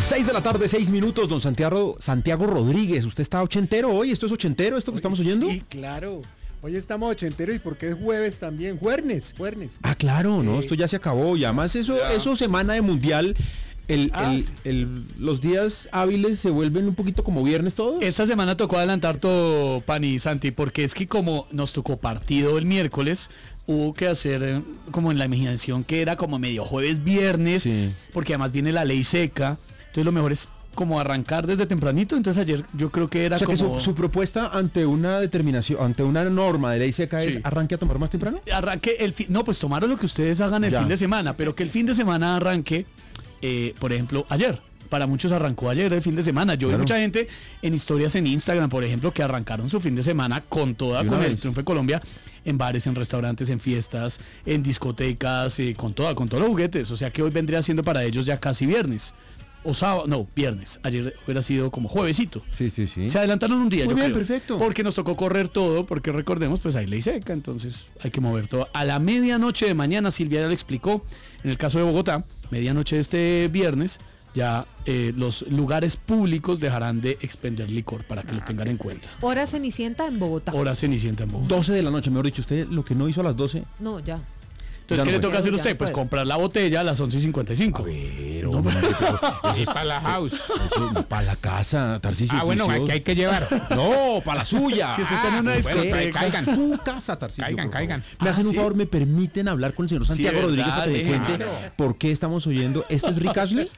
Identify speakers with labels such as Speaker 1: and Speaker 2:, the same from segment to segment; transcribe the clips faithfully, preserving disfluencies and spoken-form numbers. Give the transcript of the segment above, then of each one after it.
Speaker 1: seis de la tarde, seis minutos, don Santiago, Santiago Rodríguez. ¿Usted está ochentero hoy? ¿Esto es ochentero, esto que
Speaker 2: Oye,
Speaker 1: estamos oyendo?
Speaker 2: Sí, claro. Hoy estamos ochenteros y porque es jueves también, juernes, juernes.
Speaker 1: Ah, claro, no,
Speaker 2: Eh,
Speaker 1: esto ya se acabó. Y además eso,
Speaker 2: ya.
Speaker 1: eso semana de mundial, el,
Speaker 2: Ah,
Speaker 1: el,
Speaker 2: sí.
Speaker 1: el- los días hábiles se vuelven un poquito como viernes todos.
Speaker 3: Esta semana tocó adelantar todo, Pani, Santi, porque es que como nos tocó partido el miércoles, hubo que hacer eh, como en la imaginación que era como medio jueves, viernes,
Speaker 1: Sí.
Speaker 3: porque además viene la ley seca, entonces lo mejor es como arrancar desde tempranito, entonces ayer yo creo que era
Speaker 1: O sea que
Speaker 3: como...
Speaker 1: su, su propuesta ante una determinación, ante una norma de ley seca es
Speaker 3: Sí.
Speaker 1: arranque a tomar más temprano.
Speaker 3: Arranque el fin, no, pues tomaron lo que ustedes hagan el
Speaker 1: Ya.
Speaker 3: fin de semana, pero que el fin de semana arranque, eh, por ejemplo, ayer. Para muchos arrancó ayer el fin de semana. Yo
Speaker 1: Claro.
Speaker 3: vi mucha gente en historias en Instagram, por ejemplo, que arrancaron su fin de semana con toda,
Speaker 1: De una
Speaker 3: con el
Speaker 1: vez.
Speaker 3: triunfo de Colombia, en bares, en restaurantes, en fiestas, en discotecas, eh, con toda, con todos los juguetes. O sea que hoy vendría siendo para ellos ya casi viernes. O sábado, no, viernes. Ayer hubiera sido como juevesito.
Speaker 1: Sí, sí, sí.
Speaker 3: Se adelantaron un día,
Speaker 1: Muy
Speaker 3: yo
Speaker 1: bien,
Speaker 3: creo.
Speaker 1: perfecto.
Speaker 3: Porque nos tocó correr todo, porque recordemos, pues hay ley seca, entonces hay que mover todo. A la medianoche de mañana, Silvia ya lo explicó, en el caso de Bogotá, medianoche de este viernes, ya eh, los lugares públicos dejarán de expender licor, para que lo tengan en cuenta.
Speaker 4: Hora Cenicienta en Bogotá.
Speaker 3: Hora Cenicienta en Bogotá.
Speaker 1: doce de la noche, mejor dicho, usted lo que no hizo a las doce.
Speaker 4: No, ya.
Speaker 3: Entonces,
Speaker 1: Ya
Speaker 3: ¿qué
Speaker 1: no
Speaker 3: le toca
Speaker 4: puede.
Speaker 3: hacer a
Speaker 4: Ya
Speaker 3: usted?
Speaker 4: no
Speaker 3: Pues
Speaker 4: puede.
Speaker 3: comprar la botella a las once y cincuenta y cinco.
Speaker 1: ver,
Speaker 3: No,
Speaker 1: hombre, pero
Speaker 5: Eso es para la house.
Speaker 1: eso, para la casa, Tarcisio.
Speaker 5: Ah, bueno,
Speaker 1: juicioso.
Speaker 5: aquí hay que llevar.
Speaker 1: No, para la suya.
Speaker 3: Si usted está en una
Speaker 5: Ah, bueno,
Speaker 3: discoteca,
Speaker 5: caigan.
Speaker 1: Su casa, Tarcisio.
Speaker 5: Caigan,
Speaker 1: por favor.
Speaker 5: caigan.
Speaker 1: Me hacen
Speaker 3: Ah,
Speaker 1: un
Speaker 3: ¿sí?
Speaker 1: favor, me permiten hablar con el señor Santiago
Speaker 3: ¿verdad?
Speaker 1: Rodríguez para que me
Speaker 3: Déjelo.
Speaker 1: cuente por qué estamos oyendo. ¿Este es Rick Astley?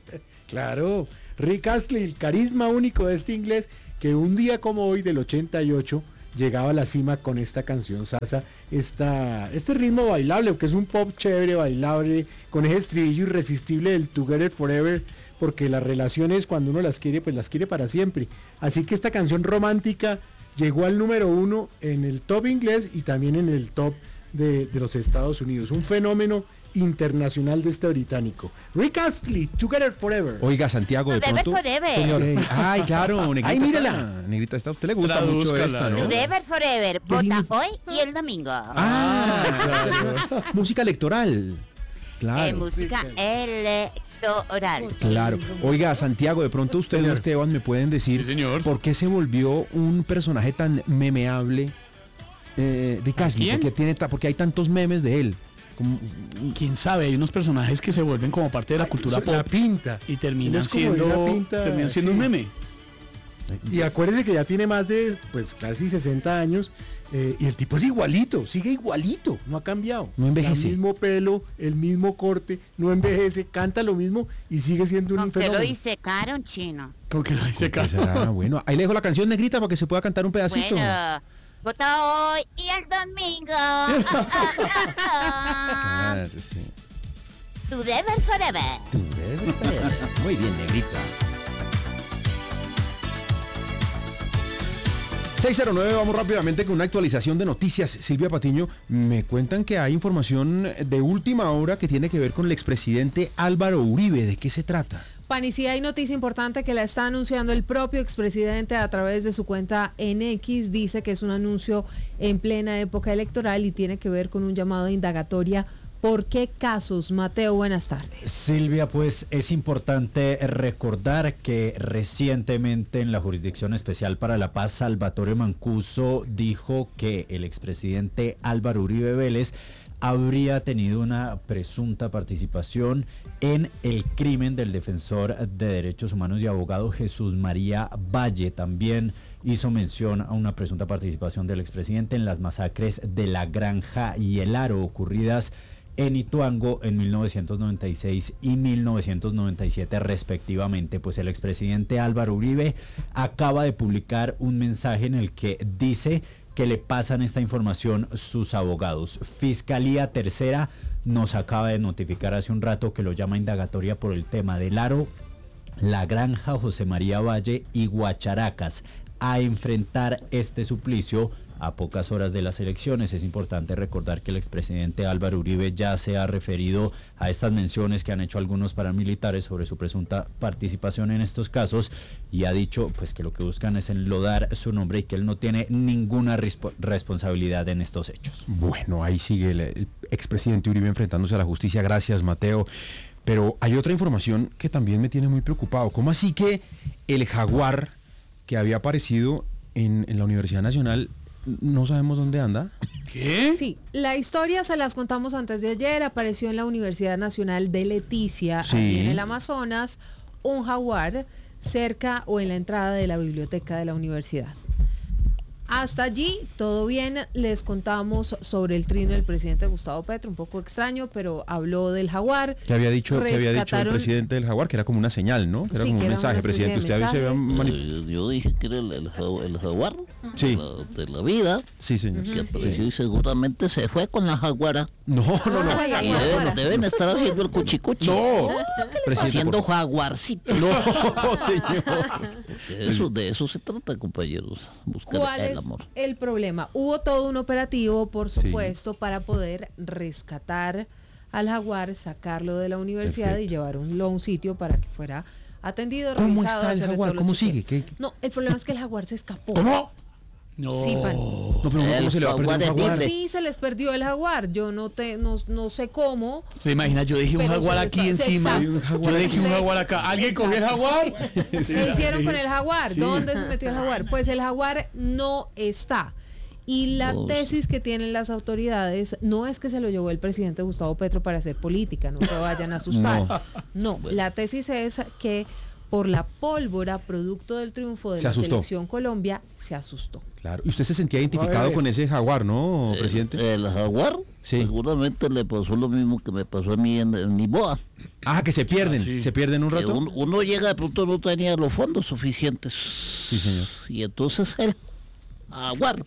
Speaker 2: Claro, Rick Astley, el carisma único de este inglés que un día como hoy del ochenta y ocho llegaba a la cima con esta canción salsa, esta, este ritmo bailable, que es un pop chévere, bailable, con ese estribillo irresistible del Together Forever, porque las relaciones cuando uno las quiere, pues las quiere para siempre. Así que esta canción romántica llegó al número uno en el top inglés y también en el top de, de los Estados Unidos. Un fenómeno internacional de este británico. Rick Astley, Together Forever.
Speaker 1: Oiga, Santiago, de
Speaker 6: Together
Speaker 1: pronto.
Speaker 6: forever.
Speaker 1: Señor, eh, ay, claro, negrita.
Speaker 2: Ay, mírala.
Speaker 1: está- Negrita, está, a usted le gusta mucho
Speaker 3: Tradúzcala,
Speaker 1: esta, ¿no?
Speaker 3: ¿no?
Speaker 6: Together Forever,
Speaker 1: ¿Qué
Speaker 6: vota
Speaker 1: significa?
Speaker 6: hoy y el domingo.
Speaker 1: Ah, claro. Música electoral. Claro.
Speaker 6: Eh, música electoral.
Speaker 1: Claro. Oiga, Santiago, de pronto usted y
Speaker 2: Señor.
Speaker 1: Esteban me pueden decir
Speaker 3: Sí, señor.
Speaker 1: por qué se volvió un personaje tan memeable eh, Rick Astley,
Speaker 5: quién?
Speaker 1: porque tiene ta- porque hay tantos memes de él. Como-
Speaker 3: quién sabe, hay unos personajes que se vuelven como parte de la cultura
Speaker 2: Eso, la
Speaker 3: pop
Speaker 2: pinta.
Speaker 3: y
Speaker 2: Él
Speaker 3: terminan
Speaker 2: es como de
Speaker 3: siendo,
Speaker 2: una pinta,
Speaker 3: terminan siendo
Speaker 2: sí.
Speaker 3: un meme.
Speaker 2: Y acuérdense que ya tiene más de, pues casi sesenta años, eh, y el tipo es igualito, sigue igualito, no ha cambiado.
Speaker 1: No envejece.
Speaker 2: El mismo pelo, el mismo corte, no envejece, canta lo mismo y sigue siendo un
Speaker 6: Aunque lo
Speaker 2: fenómeno.
Speaker 6: disecaron, chino.
Speaker 3: Como que lo dice
Speaker 1: ¿Qué
Speaker 3: acá.
Speaker 1: será? Bueno, ahí le dejo la canción, Negrita, para que se pueda cantar un pedacito.
Speaker 6: Bueno, vota hoy y el domingo. Ah, ah, ah, ah.
Speaker 1: Claro, sí.
Speaker 6: Together Forever.
Speaker 1: Muy bien, Negrita. seis cero nueve, vamos rápidamente con una actualización de noticias. Silvia Patiño, me cuentan que hay información de última hora que tiene que ver con el expresidente Álvaro Uribe. ¿De qué se trata?
Speaker 4: Pani, sí hay noticia importante que la está anunciando el propio expresidente a través de su cuenta en X. Dice que es un anuncio en plena época electoral y tiene que ver con un llamado de indagatoria. ¿Por qué casos? Mateo, buenas tardes.
Speaker 7: Silvia, pues es importante recordar que recientemente en la Jurisdicción Especial para la Paz, Salvatore Mancuso dijo que el expresidente Álvaro Uribe Vélez habría tenido una presunta participación en el crimen del defensor de derechos humanos y abogado Jesús María Valle. También hizo mención a una presunta participación del expresidente en las masacres de La Granja y El Aro ocurridas en Ituango en mil novecientos noventa y seis y mil novecientos noventa y siete respectivamente. Pues el expresidente Álvaro Uribe acaba de publicar un mensaje en el que dice que le pasan esta información sus abogados. Fiscalía Tercera nos acaba de notificar hace un rato que lo llama indagatoria por el tema del Aro, La Granja, José María Valle y Guacharacas a enfrentar este suplicio a pocas horas de las elecciones. Es importante recordar que el expresidente Álvaro Uribe ya se ha referido a estas menciones que han hecho algunos paramilitares sobre su presunta participación en estos casos y ha dicho pues que lo que buscan es enlodar su nombre y que él no tiene ninguna respo- responsabilidad en estos hechos.
Speaker 1: Bueno, ahí sigue el, el expresidente Uribe enfrentándose a la justicia. Gracias, Mateo. Pero hay otra información que también me tiene muy preocupado. ¿Cómo así que el jaguar que había aparecido en, en la Universidad Nacional no sabemos dónde anda?
Speaker 3: ¿Qué?
Speaker 4: Sí, la historia se las contamos antes de ayer, apareció en la Universidad Nacional de Leticia,
Speaker 1: Sí.
Speaker 4: aquí en el Amazonas, un jaguar cerca o en la entrada de la biblioteca de la universidad. Hasta allí, todo bien, les contamos sobre el trino del presidente Gustavo Petro, un poco extraño, pero habló del jaguar.
Speaker 1: Que había dicho, que había dicho el
Speaker 4: Rescataron-
Speaker 1: presidente del jaguar, que era como una señal, ¿no? Que era
Speaker 4: Sí,
Speaker 1: como
Speaker 4: que
Speaker 1: un
Speaker 4: era
Speaker 1: mensaje,
Speaker 4: una especie de
Speaker 1: presidente. Usted se había
Speaker 4: mensaje.
Speaker 1: manip-
Speaker 5: Eh, yo dije que era el, el, ja- el jaguar
Speaker 1: Sí.
Speaker 5: de, la, de la vida,
Speaker 1: Sí, señor.
Speaker 5: que apareció y seguramente se fue con la jaguara.
Speaker 1: No, no, no.
Speaker 4: Ay,
Speaker 5: Y
Speaker 4: ay,
Speaker 5: deben,
Speaker 4: ay.
Speaker 5: deben estar haciendo el cuchicuchi.
Speaker 1: No, presidente.
Speaker 5: Haciendo
Speaker 1: por-
Speaker 5: jaguarcito.
Speaker 1: No, señor.
Speaker 5: De eso, de eso se trata, compañeros. Buscar
Speaker 4: ¿Cuál
Speaker 5: el
Speaker 4: es
Speaker 5: amor.
Speaker 4: el problema? Hubo todo un operativo, por
Speaker 1: Sí.
Speaker 4: supuesto, para poder rescatar al jaguar, sacarlo de la universidad
Speaker 1: Perfecto.
Speaker 4: y llevarlo a un sitio para que fuera atendido,
Speaker 1: ¿Cómo
Speaker 4: revisado,
Speaker 1: está el
Speaker 4: hacerle
Speaker 1: jaguar?
Speaker 4: todos los
Speaker 1: ¿Cómo
Speaker 4: chequeos.
Speaker 1: sigue? ¿Qué- qué?
Speaker 4: No, el problema es que el jaguar se escapó.
Speaker 1: ¿Cómo?
Speaker 3: No.
Speaker 4: Sí, pan.
Speaker 1: No, pero ¿cómo
Speaker 5: El
Speaker 1: se le va a perder un
Speaker 5: jaguar es
Speaker 1: jaguar?
Speaker 5: libre.
Speaker 4: Sí, se les perdió el jaguar. Yo no te, no, no sé cómo.
Speaker 3: ¿Se imagina? Yo dejé un
Speaker 4: Pero
Speaker 3: jaguar
Speaker 4: se
Speaker 3: aquí
Speaker 4: les-
Speaker 3: encima.
Speaker 4: exacto.
Speaker 3: Yo dejé un
Speaker 4: Usted-
Speaker 3: jaguar acá. ¿Alguien cogió el jaguar?
Speaker 4: ¿Qué hicieron con el jaguar?
Speaker 3: Sí.
Speaker 4: ¿Dónde se metió el jaguar? Pues el jaguar no está. Y la
Speaker 5: Oh,
Speaker 4: tesis que tienen las autoridades no es que se lo llevó el presidente Gustavo Petro para hacer política, no se vayan a asustar. No, la tesis es que por la pólvora, producto del triunfo de
Speaker 1: Se
Speaker 4: la
Speaker 1: asustó.
Speaker 4: selección Colombia, se asustó.
Speaker 1: Claro. Y usted se sentía identificado
Speaker 2: ver.
Speaker 1: con ese jaguar, ¿no, presidente?
Speaker 5: El, el jaguar
Speaker 1: Sí.
Speaker 5: seguramente le pasó lo mismo que me pasó a mí en, en Niboa.
Speaker 1: Ah, que se pierden.
Speaker 3: Ah, sí.
Speaker 1: Se pierden un
Speaker 5: Que
Speaker 1: rato.
Speaker 5: un- uno llega de pronto no tenía los fondos suficientes.
Speaker 1: Sí, señor.
Speaker 5: Y entonces el jaguar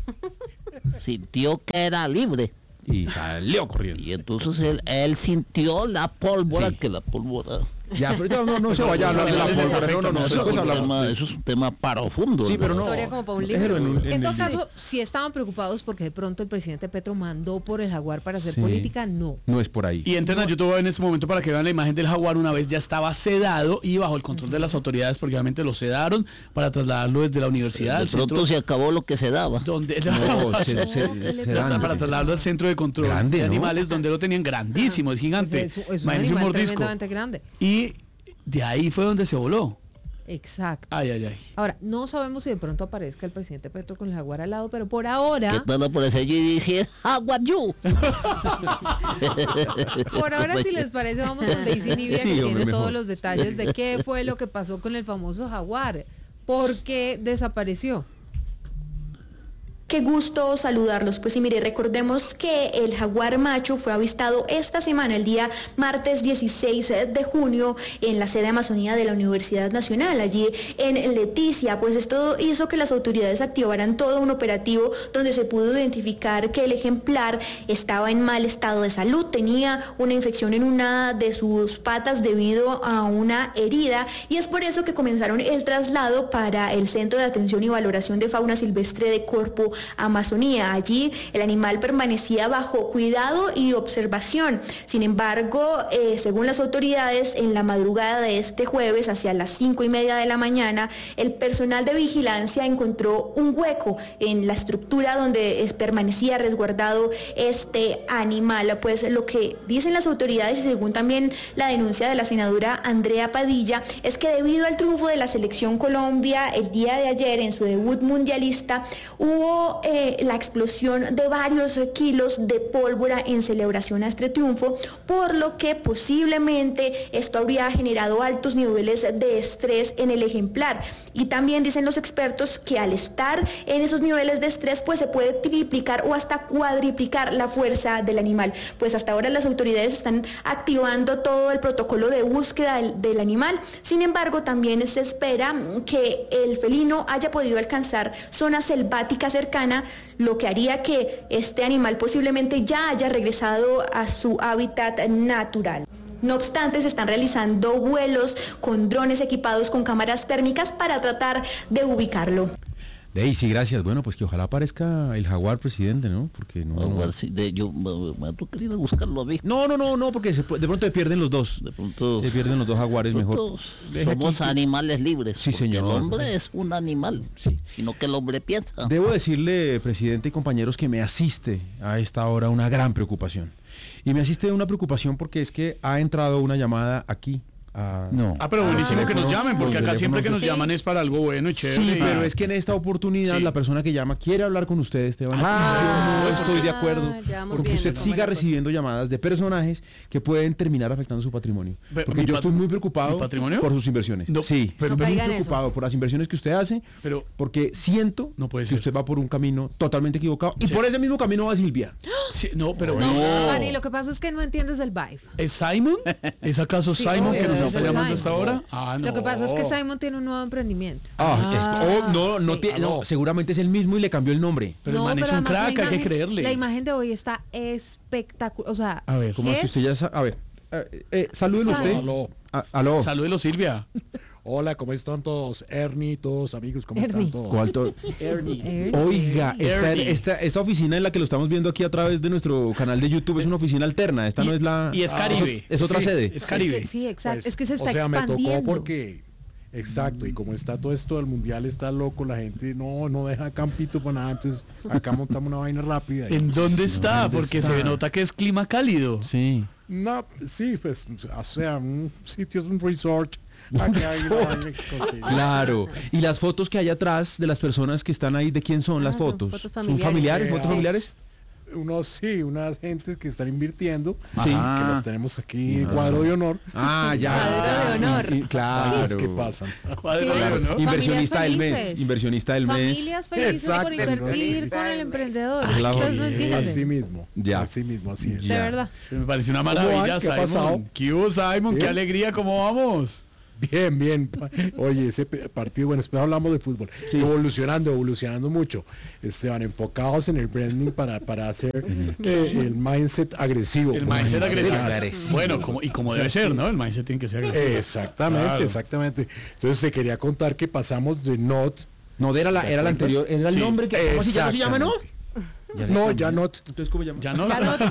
Speaker 5: sintió que era libre.
Speaker 1: Y salió corriendo.
Speaker 5: Y entonces él, él sintió la pólvora,
Speaker 1: Sí.
Speaker 5: que la pólvora...
Speaker 1: Ya, pero ya no, no se vaya a hablar de la pólvora. No, no, no.
Speaker 5: eso,
Speaker 1: Se
Speaker 5: es
Speaker 1: puede
Speaker 5: un
Speaker 1: hablar.
Speaker 5: tema, eso es un tema profundo.
Speaker 1: Sí,
Speaker 5: ¿no?
Speaker 1: pero no.
Speaker 4: Historia como para un
Speaker 1: Déjelo
Speaker 4: libro.
Speaker 1: en un-
Speaker 4: En, todo
Speaker 1: el-
Speaker 4: caso, si estaban preocupados porque de pronto el presidente Petro mandó por el jaguar para hacer
Speaker 1: Sí.
Speaker 4: política, no.
Speaker 1: No es por ahí.
Speaker 3: Y entren a YouTube en este momento para que vean la imagen del jaguar. Una vez ya estaba sedado y bajo el control de las autoridades, porque obviamente lo sedaron para trasladarlo desde la universidad
Speaker 5: De
Speaker 3: al
Speaker 5: pronto
Speaker 3: centro
Speaker 5: se acabó lo que se daba.
Speaker 3: donde
Speaker 1: No, se, se,
Speaker 4: ¿Qué le
Speaker 1: se
Speaker 4: pasa?
Speaker 1: dan.
Speaker 3: para trasladarlo al centro de control
Speaker 1: Grande,
Speaker 3: de
Speaker 1: ¿no?
Speaker 3: animales, donde lo tenían grandísimo, es gigante.
Speaker 4: Pues es, es un
Speaker 3: Imagínense un
Speaker 4: animal
Speaker 3: mordisco.
Speaker 4: tremendamente grande.
Speaker 3: Y de ahí fue donde se voló.
Speaker 4: Exacto.
Speaker 3: Ay, ay, ay.
Speaker 4: Ahora, no sabemos si de pronto aparezca el presidente Petro con el jaguar al lado, pero por ahora,
Speaker 5: ¿Qué tal por ese allí y dice jaguar you?
Speaker 4: por ahora si les parece, vamos con Daisy Nivia,
Speaker 1: Sí,
Speaker 4: que
Speaker 1: hombre,
Speaker 4: tiene
Speaker 1: mejor.
Speaker 4: todos los detalles de qué fue lo que pasó con el famoso jaguar. ¿Por qué desapareció?
Speaker 8: Qué gusto saludarlos. Pues sí, mire, recordemos que el jaguar macho fue avistado esta semana, el día martes dieciséis de junio, en la sede Amazonía de la Universidad Nacional, allí en Leticia. Pues esto hizo que las autoridades activaran todo un operativo donde se pudo identificar que el ejemplar estaba en mal estado de salud, tenía una infección en una de sus patas debido a una herida, y es por eso que comenzaron el traslado para el Centro de Atención y Valoración de Fauna Silvestre de Corpo Amazonía. Allí el animal permanecía bajo cuidado y observación. Sin embargo, eh, según las autoridades, en la madrugada de este jueves, hacia las cinco y media de la mañana, el personal de vigilancia encontró un hueco en la estructura donde es, permanecía resguardado este animal. Pues lo que dicen las autoridades, y según también la denuncia de la senadora Andrea Padilla, es que debido al triunfo de la selección Colombia el día de ayer en su debut mundialista, hubo eh, la explosión de varios eh, kilos de pólvora en celebración a este triunfo, por lo que posiblemente esto habría generado altos niveles de estrés en el ejemplar. Y también dicen los expertos que al estar en esos niveles de estrés, pues se puede triplicar o hasta cuadriplicar la fuerza del animal. Pues hasta ahora las autoridades están activando todo el protocolo de búsqueda del, del animal. Sin embargo, también se espera que el felino haya podido alcanzar zona selvática cercana, lo que haría que este animal posiblemente ya haya regresado a su hábitat natural. No obstante, se están realizando vuelos con drones equipados con cámaras térmicas para tratar de ubicarlo.
Speaker 1: Daisy, gracias. Bueno, pues que ojalá aparezca el jaguar, presidente, ¿no? Porque no...
Speaker 5: Jaguar,
Speaker 1: No,
Speaker 5: sí, de- yo me, me toca ir a buscarlo a mí.
Speaker 1: no, no, no, no, porque se pu- de pronto se pierden los dos.
Speaker 5: De pronto,
Speaker 1: Se pierden los dos jaguares
Speaker 5: de
Speaker 1: mejor.
Speaker 5: pronto
Speaker 1: Deje
Speaker 5: somos
Speaker 1: aquí-
Speaker 5: animales libres.
Speaker 1: Sí,
Speaker 5: porque
Speaker 1: señor.
Speaker 5: El hombre es un animal,
Speaker 1: Sí.
Speaker 5: sino que el hombre piensa.
Speaker 1: Debo decirle, presidente y compañeros, que me asiste a esta hora una gran preocupación. Y me asiste una preocupación porque es que ha entrado una llamada aquí. A,
Speaker 7: No.
Speaker 3: Ah, pero buenísimo
Speaker 1: Ah,
Speaker 3: que nos
Speaker 1: teléfonos-
Speaker 3: llamen, porque acá
Speaker 1: teléfonos
Speaker 3: siempre que nos
Speaker 4: sí.
Speaker 3: llaman es para algo bueno y chévere.
Speaker 1: Sí,
Speaker 3: y-
Speaker 1: pero es que en esta oportunidad
Speaker 3: Sí.
Speaker 1: la persona que llama quiere hablar con usted, Esteban.
Speaker 3: Ah,
Speaker 1: yo no estoy de
Speaker 4: ah,
Speaker 1: acuerdo
Speaker 4: ya vamos
Speaker 1: porque usted
Speaker 4: viendo cómo
Speaker 1: siga
Speaker 4: es la cosa.
Speaker 1: recibiendo llamadas de personajes que pueden terminar afectando su patrimonio.
Speaker 3: Pero,
Speaker 1: Porque
Speaker 3: ¿mi
Speaker 1: yo
Speaker 3: pat-
Speaker 1: estoy muy preocupado
Speaker 3: mi patrimonio?
Speaker 1: por sus inversiones.
Speaker 3: No,
Speaker 1: sí,
Speaker 3: pero-
Speaker 1: estoy muy
Speaker 4: caiga en eso.
Speaker 1: preocupado por las inversiones que usted hace,
Speaker 3: Pero-
Speaker 1: porque siento
Speaker 3: No puede
Speaker 1: que
Speaker 3: ser.
Speaker 1: usted va por un camino totalmente equivocado y
Speaker 3: Sí.
Speaker 1: por ese mismo camino va Silvia.
Speaker 3: Sí, no, pero
Speaker 4: No,
Speaker 3: no.
Speaker 4: Dani, lo que pasa es que no entiendes el vibe.
Speaker 3: ¿Es Simon? ¿Es acaso
Speaker 4: Sí,
Speaker 3: Simon
Speaker 4: obvio,
Speaker 3: que nos
Speaker 4: es
Speaker 3: está
Speaker 4: el
Speaker 3: llamando
Speaker 4: Simon.
Speaker 3: hasta ahora? Ah, no.
Speaker 4: Lo que pasa es que Simon tiene un nuevo emprendimiento.
Speaker 1: Ah, es- oh, no, no,
Speaker 4: sí.
Speaker 1: tiene- no, seguramente es el mismo y le cambió el nombre.
Speaker 3: Pero el man es un
Speaker 4: además la
Speaker 3: crack, hay que
Speaker 4: imagen-
Speaker 3: creerle.
Speaker 4: La imagen de hoy está espectacular. O sea,
Speaker 3: A ver,
Speaker 1: Como si
Speaker 4: es-
Speaker 1: usted ya sa- a ver, eh, eh, saluden
Speaker 4: Sabe.
Speaker 1: usted.
Speaker 2: Aló.
Speaker 1: Ah, aló.
Speaker 3: Salúdelo, Silvia.
Speaker 2: Hola, ¿cómo están todos? Ernie, todos amigos, ¿cómo
Speaker 4: Ernie.
Speaker 2: están todos?
Speaker 1: ¿Cuál to-
Speaker 4: Ernie.
Speaker 1: Oiga, esta,
Speaker 3: Ernie.
Speaker 1: esta, esta oficina en la que lo estamos viendo aquí a través de nuestro canal de YouTube es una oficina alterna. Esta
Speaker 3: Y-
Speaker 1: no es la.
Speaker 3: y es
Speaker 1: Ah,
Speaker 3: Caribe.
Speaker 1: Es, otra
Speaker 3: Sí,
Speaker 1: sede.
Speaker 3: es
Speaker 4: Es
Speaker 3: Caribe.
Speaker 4: que, sí, exacto.
Speaker 2: Pues,
Speaker 4: es que se está
Speaker 2: o sea, me
Speaker 4: expandiendo.
Speaker 2: tocó porque, exacto, y como está todo esto del mundial, está loco, la gente no, no deja campito para nada, entonces acá montamos una vaina rápida. y-
Speaker 3: ¿En dónde está?
Speaker 1: ¿dónde
Speaker 3: Porque
Speaker 1: está?
Speaker 3: se nota que es clima cálido.
Speaker 1: Sí.
Speaker 2: No, sí, pues, o sea, un sitio es un resort. Aquí hay una vaina que conseguir.
Speaker 1: Claro. Y las fotos que hay atrás de las personas que están ahí, ¿de quién son
Speaker 4: Ah,
Speaker 1: las
Speaker 4: son
Speaker 1: fotos?
Speaker 4: fotos
Speaker 1: ¿Son
Speaker 4: familiares.
Speaker 1: familiares?
Speaker 2: Eh,
Speaker 1: ¿Fotos
Speaker 2: ah,
Speaker 1: familiares?
Speaker 2: Unos, sí, unas gentes que están invirtiendo,
Speaker 1: Sí.
Speaker 2: que las tenemos aquí en cuadro de honor.
Speaker 1: Ah, ya.
Speaker 4: Cuadro de honor.
Speaker 1: Y- y- claro.
Speaker 2: Las que pasan.
Speaker 3: Cuadro
Speaker 4: Sí,
Speaker 3: de honor, ¿no?
Speaker 4: Familias
Speaker 1: Inversionista del mes.
Speaker 4: felices.
Speaker 1: Inversionista del mes.
Speaker 4: Familias felices
Speaker 2: Exacto,
Speaker 4: por invertir
Speaker 2: sí.
Speaker 4: con el emprendedor.
Speaker 1: Ah, la
Speaker 4: Ustedes no
Speaker 1: familia.
Speaker 4: entienden.
Speaker 2: Así mismo.
Speaker 1: Ya.
Speaker 2: Así mismo, así es.
Speaker 4: De
Speaker 1: Ya.
Speaker 4: verdad.
Speaker 3: Me parece una
Speaker 2: van?
Speaker 3: maravilla,
Speaker 2: ¿Qué ha pasado?
Speaker 3: Simon. ¿Qué hubo, Simon? Qué
Speaker 2: Bien.
Speaker 3: alegría, ¿cómo vamos?
Speaker 2: Bien, bien. pa- Oye, ese pe- partido, bueno, después hablamos de fútbol.
Speaker 1: Sí.
Speaker 2: Evolucionando, evolucionando mucho. Esteban, enfocados en el branding para, para hacer eh, el mindset agresivo.
Speaker 3: El
Speaker 2: como
Speaker 3: mindset
Speaker 2: dice
Speaker 3: agresivo.
Speaker 2: Esteban.
Speaker 3: Bueno, como, y como debe ser, ¿no? El mindset tiene que ser agresivo.
Speaker 2: Exactamente,
Speaker 3: Claro.
Speaker 2: exactamente. Entonces te quería contar que pasamos de Not.
Speaker 1: No, era la,
Speaker 2: ¿Te
Speaker 1: era la
Speaker 2: acuerdas?
Speaker 1: anterior, era el
Speaker 3: Sí.
Speaker 1: nombre que. ¿Cómo así ya no se llama, no?
Speaker 2: No, ya Not.
Speaker 1: Entonces, ¿cómo llama?
Speaker 3: Ya no.
Speaker 4: Ya no,